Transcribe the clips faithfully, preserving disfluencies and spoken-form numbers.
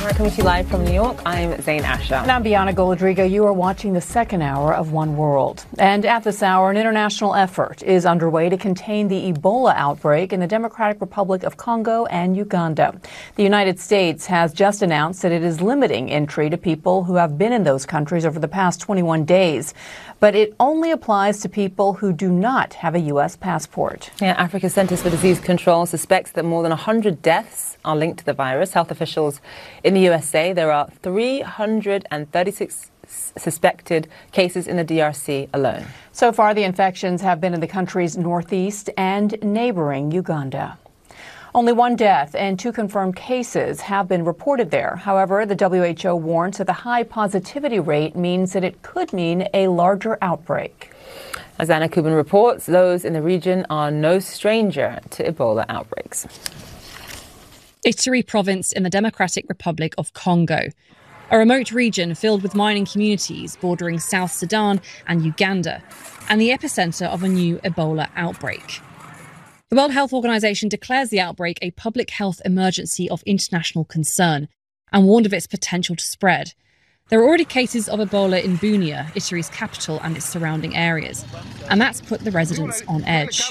Right, coming to you live from New York, I'm Zain Asher. And I'm Bianna Goldrigo. You are watching the second hour of One World. And at this hour, an international effort is underway to contain the Ebola outbreak in the Democratic Republic of Congo and Uganda. The United States has just announced that it is limiting entry to people who have been in those countries over the past twenty-one days. But it only applies to people who do not have a U S passport. Yeah, Africa's Centers for Disease Control suspects that more than one hundred deaths are linked to the virus. Health officials in the U S say there are three hundred thirty-six suspected cases in the D R C alone. So far, the infections have been in the country's northeast and neighboring Uganda. Only one death and two confirmed cases have been reported there. However, the W H O warns that the high positivity rate means that it could mean a larger outbreak. As Anna Kubin reports, those in the region are no stranger to Ebola outbreaks. Ituri province in the Democratic Republic of Congo, a remote region filled with mining communities bordering South Sudan and Uganda, and the epicenter of a new Ebola outbreak. The World Health Organization declares the outbreak a public health emergency of international concern and warned of its potential to spread. There are already cases of Ebola in Bunia, Ituri's capital, and its surrounding areas, and that's put the residents on edge.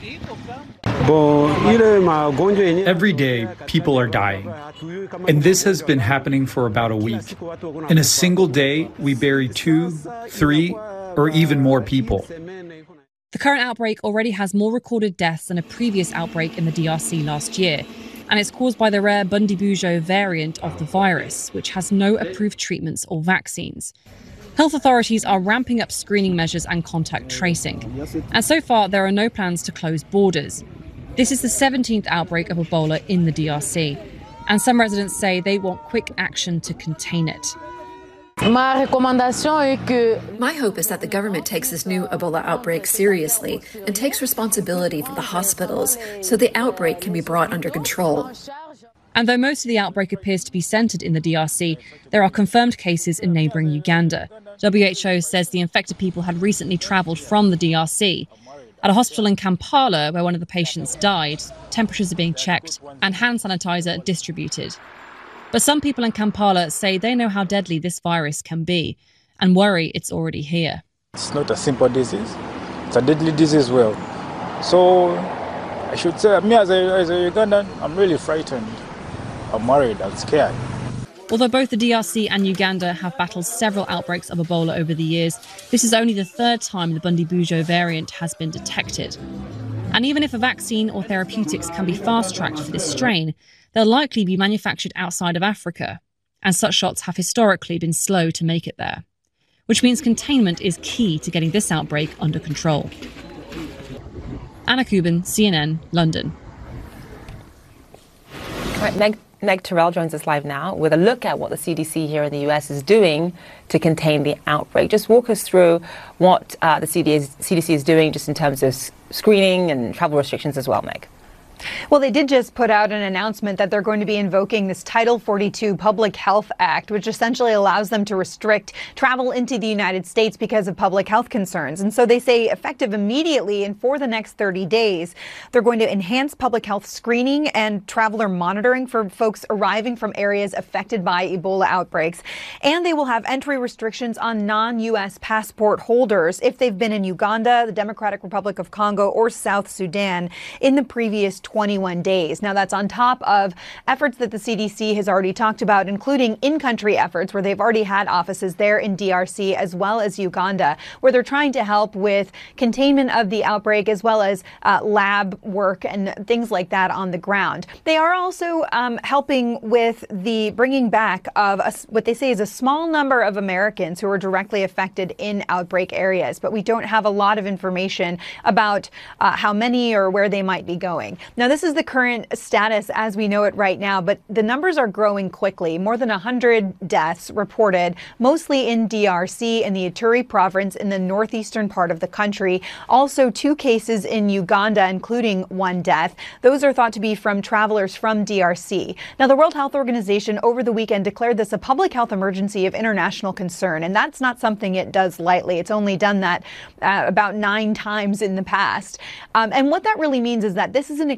Every day, people are dying, and this has been happening for about a week. In a single day, we bury two, three, or even more people. The current outbreak already has more recorded deaths than a previous outbreak in the D R C last year, and it's caused by the rare Bundibugyo variant of the virus, which has no approved treatments or vaccines. Health authorities are ramping up screening measures and contact tracing, and so far there are no plans to close borders. This is the seventeenth outbreak of Ebola in the D R C, and some residents say they want quick action to contain it. My hope is that the government takes this new Ebola outbreak seriously and takes responsibility for the hospitals so the outbreak can be brought under control. And though most of the outbreak appears to be centred in the D R C, there are confirmed cases in neighbouring Uganda. W H O says the infected people had recently travelled from the D R C. At a hospital in Kampala, where one of the patients died, temperatures are being checked and hand sanitizer distributed. But some people in Kampala say they know how deadly this virus can be and worry it's already here. It's not a simple disease. It's a deadly disease as well. So I should say, me as a, as a Ugandan, I'm really frightened. I'm worried, I'm scared. Although both the D R C and Uganda have battled several outbreaks of Ebola over the years, this is only the third time the Bundibugyo variant has been detected. And even if a vaccine or therapeutics can be fast-tracked for this strain, they'll likely be manufactured outside of Africa, and such shots have historically been slow to make it there, which means containment is key to getting this outbreak under control. Anna Kubin, C N N, London. All right, Meg, Meg Terrell joins us live now with a look at what the C D C here in the U S is doing to contain the outbreak. Just walk us through what uh, the C D C is doing just in terms of screening and travel restrictions as well, Meg. Well, they did just put out an announcement that they're going to be invoking this Title forty-two Public Health Act, which essentially allows them to restrict travel into the United States because of public health concerns. And so they say effective immediately and for the next thirty days, they're going to enhance public health screening and traveler monitoring for folks arriving from areas affected by Ebola outbreaks. And they will have entry restrictions on non-U S passport holders if they've been in Uganda, the Democratic Republic of Congo, or South Sudan in the previous twenty-one days. Now, that's on top of efforts that the C D C has already talked about, including in-country efforts where they've already had offices there in D R C as well as Uganda, where they're trying to help with containment of the outbreak as well as uh, lab work and things like that on the ground. They are also um, helping with the bringing back of a, what they say is a small number of Americans who are directly affected in outbreak areas, but we don't have a lot of information about uh, how many or where they might be going. Now, this is the current status as we know it right now, but the numbers are growing quickly. More than one hundred deaths reported, mostly in D R C and the Ituri province in the northeastern part of the country. Also, two cases in Uganda, including one death. Those are thought to be from travelers from D R C. Now, the World Health Organization over the weekend declared this a public health emergency of international concern, and that's not something it does lightly. It's only done that uh, about nine times in the past. Um, and what that really means is that this is an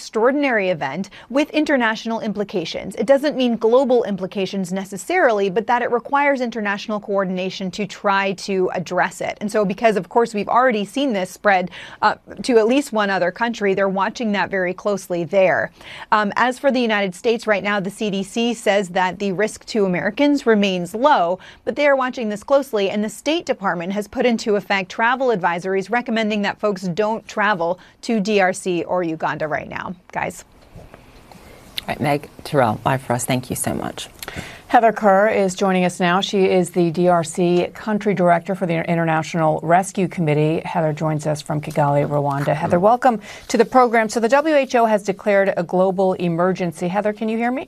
extraordinary event with international implications. It doesn't mean global implications necessarily, but that it requires international coordination to try to address it. And so because, of course, we've already seen this spread uh, to at least one other country, they're watching that very closely there. Um, as for the United States right now, the C D C says that the risk to Americans remains low, but they are watching this closely, and the State Department has put into effect travel advisories recommending that folks don't travel to D R C or Uganda right now. Guys. All right, Meg Terrell, live for us. Thank you so much. Heather Kerr is joining us now. She is the D R C Country Director for the International Rescue Committee. Heather joins us from Kigali, Rwanda. Heather, welcome to the program. So the W H O has declared a global emergency. Heather, can you hear me?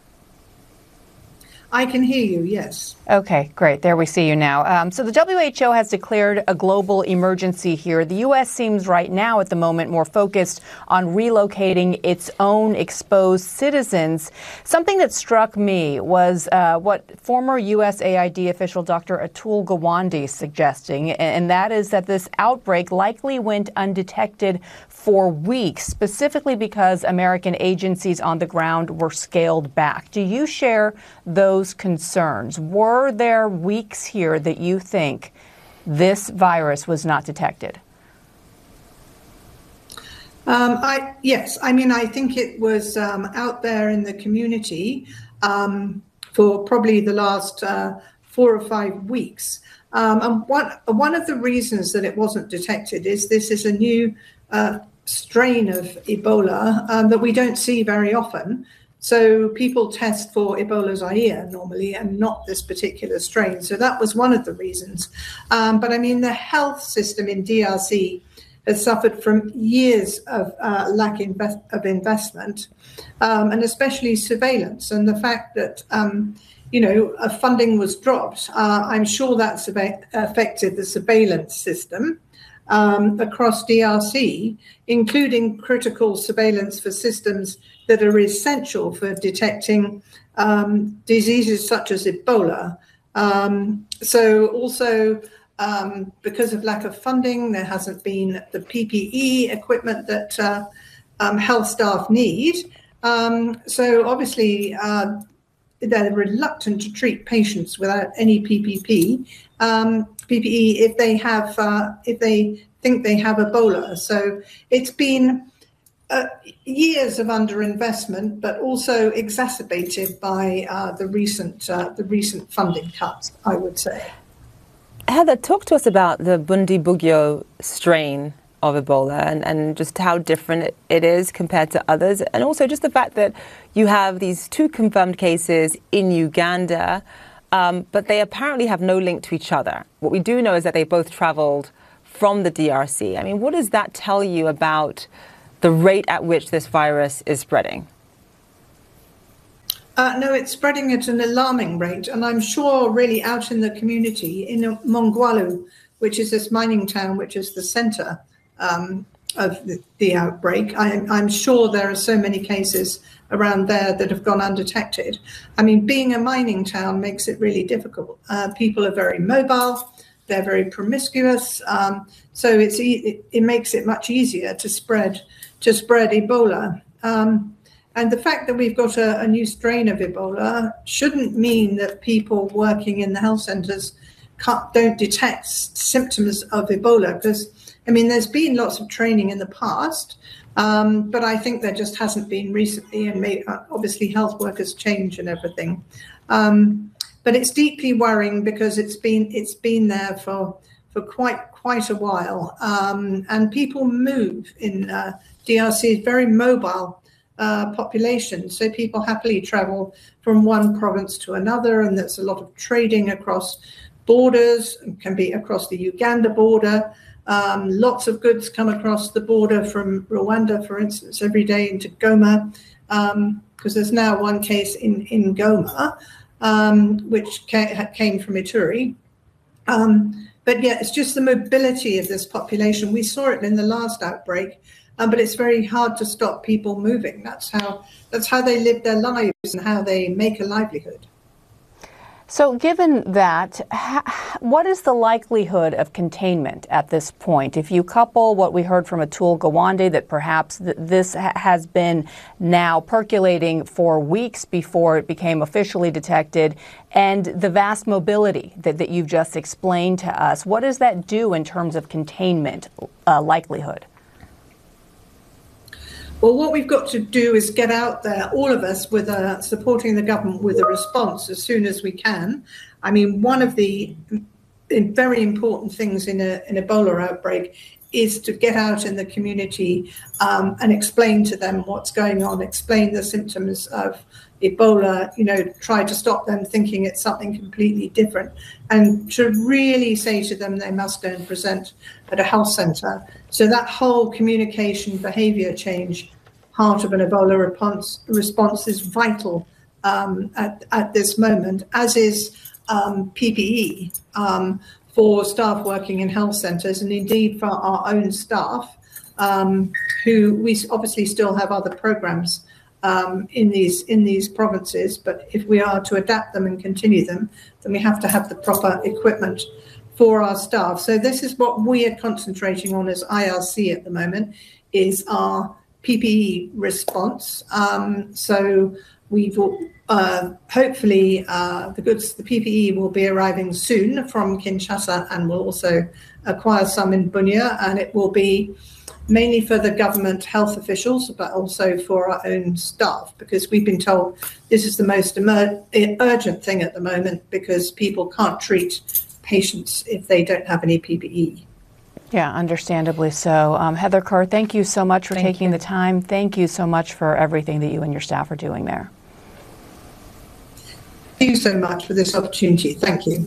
I can hear you, yes. Okay, great. There we see you now. Um, so the W H O has declared a global emergency here. The U S seems right now at the moment more focused on relocating its own exposed citizens. Something that struck me was uh, what former U S A I D official Doctor Atul Gawande is suggesting, and that is that this outbreak likely went undetected for weeks, specifically because American agencies on the ground were scaled back. Do you share those concerns? Were there weeks here that you think this virus was not detected? Um, I, yes, I mean, I think it was um, out there in the community um, for probably the last uh, four or five weeks. Um, and one, one of the reasons that it wasn't detected is this is a new uh, strain of Ebola um, that we don't see very often. So people test for Ebola Zaire normally and not this particular strain. So that was one of the reasons. Um, but I mean, the health system in D R C has suffered from years of uh, lack invest of investment um, and especially surveillance. And the fact that, um, you know, uh, funding was dropped, uh, I'm sure that's affected the surveillance system Um, across D R C, including critical surveillance for systems that are essential for detecting um, diseases such as Ebola. Um, so also, um, because of lack of funding, there hasn't been the P P E equipment that uh, um, health staff need. Um, so obviously, uh, they're reluctant to treat patients without any P P P. Um, P P E if they have, uh, if they think they have Ebola. So it's been uh, years of underinvestment, but also exacerbated by uh, the recent uh, the recent funding cuts, I would say. Heather, talk to us about the Bundibugyo strain of Ebola and, and just how different it, it is compared to others, and also just the fact that you have these two confirmed cases in Uganda. Um, but they apparently have no link to each other. What we do know is that they both traveled from the D R C. I mean, what does that tell you about the rate at which this virus is spreading? Uh, no, it's spreading at an alarming rate. And I'm sure really out in the community, in Mongwalu, which is this mining town, which is the center um, of the, the outbreak, I, I'm sure there are so many cases around there that have gone undetected. I mean, being a mining town makes it really difficult. Uh, people are very mobile, they're very promiscuous, um, so it's e it, it makes it much easier to spread to spread Ebola. Um, and the fact that we've got a, a new strain of Ebola shouldn't mean that people working in the health centres can't, don't detect symptoms of Ebola, because I mean, there's been lots of training in the past. Um, but I think there just hasn't been recently, and may, uh, obviously health workers change and everything. Um, but it's deeply worrying because it's been it's been there for for quite quite a while, um, and people move in uh, D R C, very mobile uh, population. So people happily travel from one province to another, and there's a lot of trading across borders. It can be across the Uganda border. Um, lots of goods come across the border from Rwanda, for instance, every day into Goma, because um, there's now one case in, in Goma, um, which ca came from Ituri. Um, but yeah, it's just the mobility of this population. We saw it in the last outbreak, um, but it's very hard to stop people moving. That's how, that's how they live their lives and how they make a livelihood. So given that, what is the likelihood of containment at this point? If you couple what we heard from Atul Gawande, that perhaps th- this ha- has been now percolating for weeks before it became officially detected, and the vast mobility that, that you've just explained to us, what does that do in terms of containment uh, likelihood? Well, what we've got to do is get out there, all of us, with a, supporting the government with a response as soon as we can. I mean, one of the very important things in a, an Ebola outbreak is to get out in the community um, and explain to them what's going on, explain the symptoms of Ebola, you know, try to stop them thinking it's something completely different, and to really say to them they must go and present at a health centre. So that whole communication behaviour change part of an Ebola response, response is vital um, at, at this moment, as is um, P P E um, for staff working in health centres, and indeed for our own staff, um, who we obviously still have other programmes Um, in these in these provinces, but if we are to adapt them and continue them, then we have to have the proper equipment for our staff. So this is what we are concentrating on as I R C at the moment, is our P P E response. Um, so we've uh, hopefully uh, the goods, the P P E will be arriving soon from Kinshasa, and we'll also acquire some in Bunia, and it will be mainly for the government health officials, but also for our own staff, because we've been told this is the most emer- urgent thing at the moment, because people can't treat patients if they don't have any P P E. Yeah, understandably so. Um, Heather Kerr, thank you so much for thank taking you. the time. Thank you so much for everything that you and your staff are doing there. Thank you so much for this opportunity. Thank you.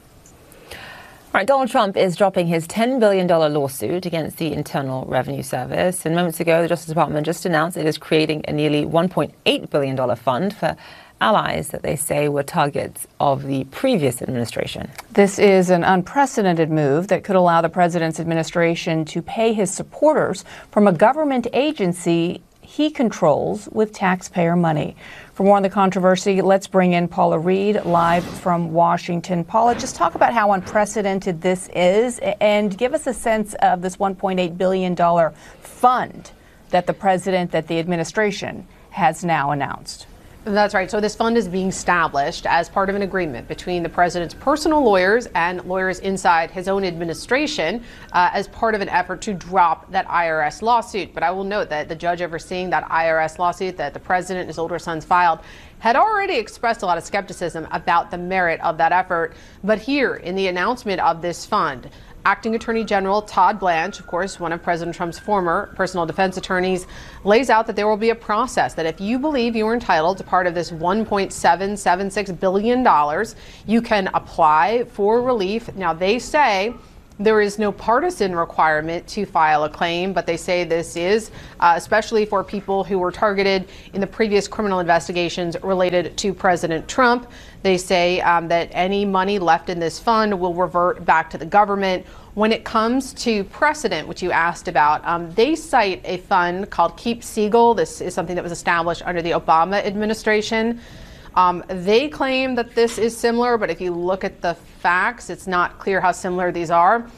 All right, Donald Trump is dropping his ten billion dollars lawsuit against the Internal Revenue Service. And moments ago, the Justice Department just announced it is creating a nearly one point eight billion dollars fund for allies that they say were targets of the previous administration. This is an unprecedented move that could allow the president's administration to pay his supporters from a government agency he controls with taxpayer money. For more on the controversy, let's bring in Paula Reed live from Washington. Paula, just talk about how unprecedented this is and give us a sense of this one point eight billion dollars fund that the president, that the administration has now announced. That's right. So this fund is being established as part of an agreement between the president's personal lawyers and lawyers inside his own administration uh, as part of an effort to drop that I R S lawsuit. But I will note that the judge overseeing that I R S lawsuit that the president and his older sons filed had already expressed a lot of skepticism about the merit of that effort. But here in the announcement of this fund, Acting Attorney General Todd Blanche, of course, one of President Trump's former personal defense attorneys, lays out that there will be a process that if you believe you are entitled to part of this one point seven seven six billion dollars, you can apply for relief. Now, they say there is no partisan requirement to file a claim, but they say this is uh, especially for people who were targeted in the previous criminal investigations related to President Trump. They say um, that any money left in this fund will revert back to the government. When it comes to precedent, which you asked about, um, they cite a fund called Keep Siegel. This is something that was established under the Obama administration. Um, they claim that this is similar, but if you look at the facts, it's not clear how similar these are.